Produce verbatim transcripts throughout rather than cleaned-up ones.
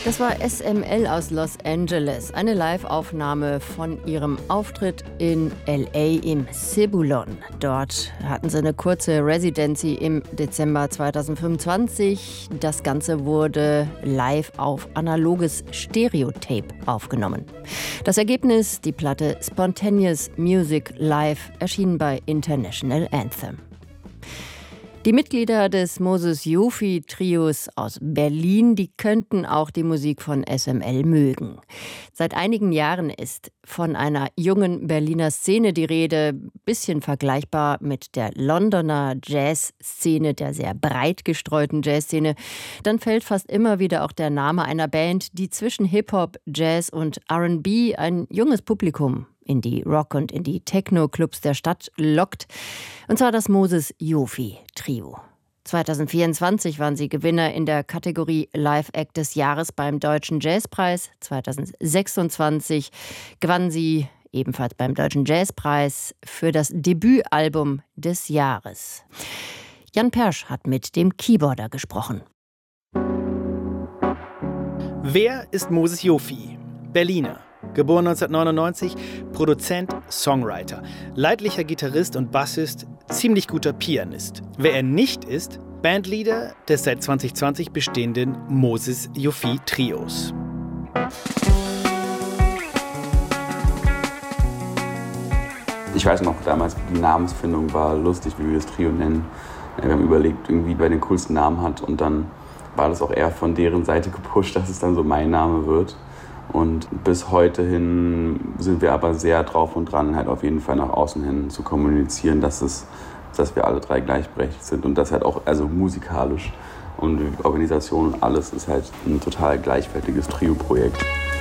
Das war S M L aus Los Angeles, eine Live-Aufnahme von ihrem Auftritt in L A im Cebulon. Dort hatten sie eine kurze Residency im Dezember zweitausendfünfundzwanzig. Das Ganze wurde live auf analoges Stereotape aufgenommen. Das Ergebnis, die Platte Spontaneous Music Live, erschien bei International Anthem. Die Mitglieder des Moses Yofi Trios aus Berlin, die könnten auch die Musik von S M L mögen. Seit einigen Jahren ist von einer jungen Berliner Szene die Rede, bisschen vergleichbar mit der Londoner Jazzszene, der sehr breit gestreuten Jazzszene. Dann fällt fast immer wieder auch der Name einer Band, die zwischen Hip-Hop, Jazz und R and B ein junges Publikum in die Rock- und in die Techno-Clubs der Stadt lockt. Und zwar das Moses Yofi Trio. zweitausendvierundzwanzig waren sie Gewinner in der Kategorie Live Act des Jahres beim Deutschen Jazzpreis. zweitausendsechsundzwanzig gewannen sie ebenfalls beim Deutschen Jazzpreis für das Debütalbum des Jahres. Jan Persch hat mit dem Keyboarder gesprochen. Wer ist Moses Yofi? Berliner. Geboren neunzehnhundertneunundneunzig, Produzent, Songwriter, leidlicher Gitarrist und Bassist, ziemlich guter Pianist. Wer er nicht ist, Bandleader des seit zweitausendzwanzig bestehenden Moses Yofi Trios. Ich weiß noch, damals die Namensfindung war lustig, wie wir das Trio nennen. Wir haben überlegt, irgendwie wer den coolsten Namen hat, und dann war das auch eher von deren Seite gepusht, dass es dann so mein Name wird. Und bis heute hin sind wir aber sehr drauf und dran, halt auf jeden Fall nach außen hin zu kommunizieren, dass, es, dass wir alle drei gleichberechtigt sind. Und das halt auch, also musikalisch und Organisation und alles ist halt ein total gleichwertiges Trio-Projekt.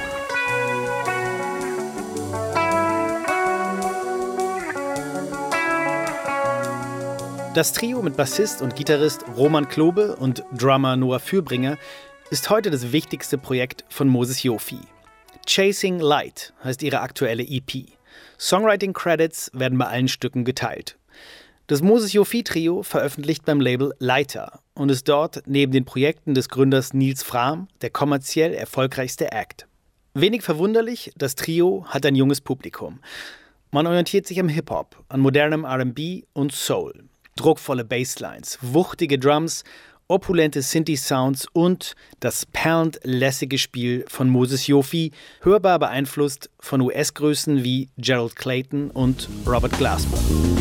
Das Trio mit Bassist und Gitarrist Roman Klobe und Drummer Noah Fürbringer ist heute das wichtigste Projekt von Moses Yofi. Chasing Light heißt ihre aktuelle E P. Songwriting-Credits werden bei allen Stücken geteilt. Das Moses Yofi Trio veröffentlicht beim Label Leiter und ist dort neben den Projekten des Gründers Nils Frahm der kommerziell erfolgreichste Act. Wenig verwunderlich, das Trio hat ein junges Publikum. Man orientiert sich am Hip-Hop, an modernem R and B und Soul. Druckvolle Basslines, wuchtige Drums, opulente Synthi-Sounds und das perlend lässige Spiel von Moses Yofi, hörbar beeinflusst von U S-Größen wie Gerald Clayton und Robert Glasper.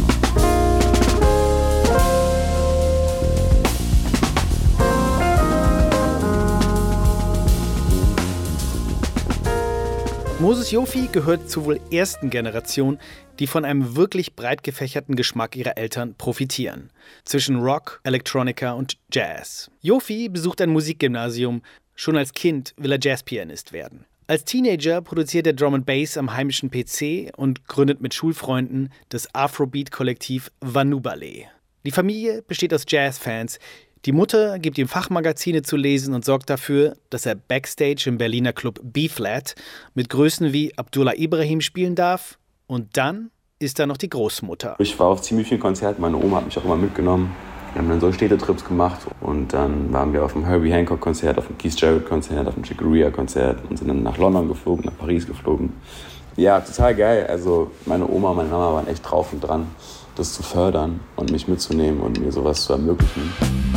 Moses Yofi gehört zur wohl ersten Generation, die von einem wirklich breit gefächerten Geschmack ihrer Eltern profitieren. Zwischen Rock, Electronica und Jazz. Yofi besucht ein Musikgymnasium. Schon als Kind will er Jazzpianist werden. Als Teenager produziert er Drum and Bass am heimischen P C und gründet mit Schulfreunden das Afrobeat-Kollektiv Vanubale. Die Familie besteht aus Jazzfans. Die Mutter gibt ihm Fachmagazine zu lesen und sorgt dafür, dass er Backstage im Berliner Club B-Flat mit Größen wie Abdullah Ibrahim spielen darf. Und dann ist da noch die Großmutter. Ich war auf ziemlich vielen Konzerten. Meine Oma hat mich auch immer mitgenommen. Wir haben dann so Städtetrips gemacht. Und dann waren wir auf dem Herbie Hancock-Konzert, auf dem Keith Jarrett-Konzert, auf dem Chick Corea-Konzert und sind dann nach London geflogen, nach Paris geflogen. Ja, total geil. Also meine Oma und meine Mama waren echt drauf und dran, das zu fördern und mich mitzunehmen und mir sowas zu ermöglichen.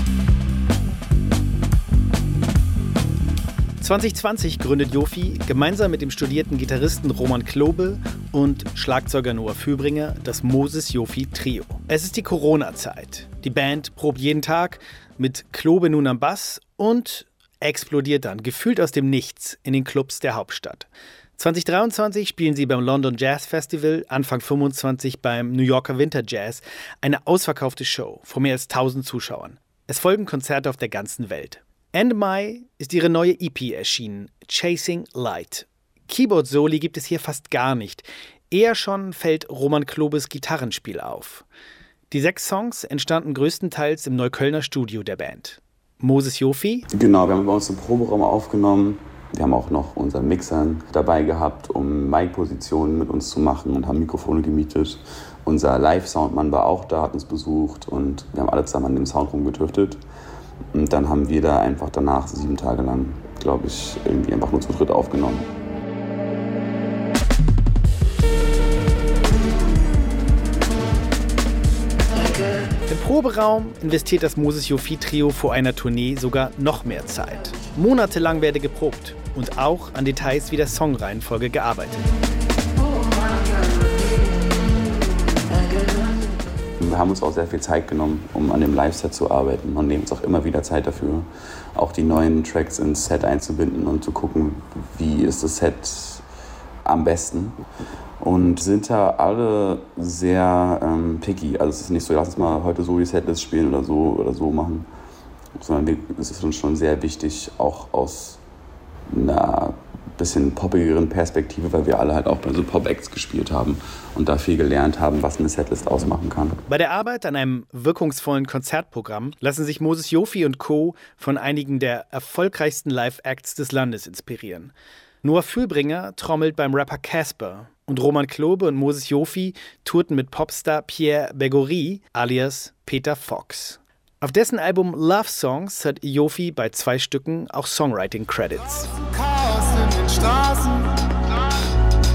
zwanzig zwanzig gründet Yofi gemeinsam mit dem studierten Gitarristen Roman Klobe und Schlagzeuger Noah Fürbringer das Moses Yofi Trio. Es ist die Corona-Zeit. Die Band probt jeden Tag mit Klobe nun am Bass und explodiert dann, gefühlt aus dem Nichts, in den Clubs der Hauptstadt. zwanzig dreiundzwanzig spielen sie beim London Jazz Festival, Anfang fünfundzwanzig beim New Yorker Winter Jazz, eine ausverkaufte Show vor mehr als tausend Zuschauern. Es folgen Konzerte auf der ganzen Welt. Ende Mai ist ihre neue E P erschienen, Chasing Light. Keyboard-Soli gibt es hier fast gar nicht. Eher schon fällt Roman Klobes Gitarrenspiel auf. Die sechs Songs entstanden größtenteils im Neuköllner Studio der Band. Moses Yofi? Genau, wir haben bei uns im Proberaum aufgenommen. Wir haben auch noch unseren Mixer dabei gehabt, um Mic-Positionen mit uns zu machen und haben Mikrofone gemietet. Unser Live-Soundmann war auch da, hat uns besucht und wir haben alle zusammen an dem Sound rumgetüftelt. Und dann haben wir da einfach danach sieben Tage lang, glaube ich, irgendwie einfach nur zu dritt aufgenommen. Im Proberaum investiert das Moses Yofi Trio vor einer Tournee sogar noch mehr Zeit. Monatelang werde geprobt und auch an Details wie der Songreihenfolge gearbeitet. Wir haben uns auch sehr viel Zeit genommen, um an dem Live-Set zu arbeiten und nehmen uns auch immer wieder Zeit dafür, auch die neuen Tracks ins Set einzubinden und zu gucken, wie ist das Set am besten. Und sind da alle sehr ähm, picky. Also es ist nicht so, lass uns mal heute so die Setlist spielen oder so oder so machen, sondern es ist uns schon sehr wichtig, auch aus einer bisschen poppigeren Perspektive, weil wir alle halt auch bei so Pop-Acts gespielt haben und da viel gelernt haben, was eine Setlist ausmachen kann. Bei der Arbeit an einem wirkungsvollen Konzertprogramm lassen sich Moses Yofi und Co. von einigen der erfolgreichsten Live-Acts des Landes inspirieren. Noah Fühlbringer trommelt beim Rapper Casper und Roman Klobe und Moses Yofi tourten mit Popstar Pierre Bergory alias Peter Fox. Auf dessen Album Love Songs hat Yofi bei zwei Stücken auch Songwriting-Credits. Chaos in den Straßen.